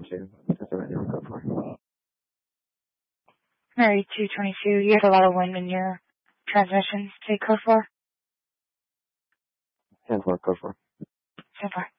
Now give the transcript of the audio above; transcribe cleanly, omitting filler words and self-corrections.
2. That's the right number. Go for it. Mary 222, you had a lot of wind in your transmissions. Take code 4. 10-4, go for it. 10-4.